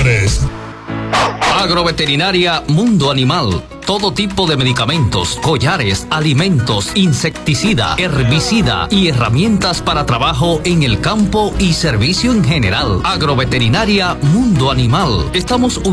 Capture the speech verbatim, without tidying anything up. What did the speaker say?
dólares. Agroveterinaria Mundo Animal. Todo tipo de medicamentos, collares, alimentos, insecticida, herbicida y herramientas para trabajo en el campo y servicio en general. Agroveterinaria Mundo Animal. Estamos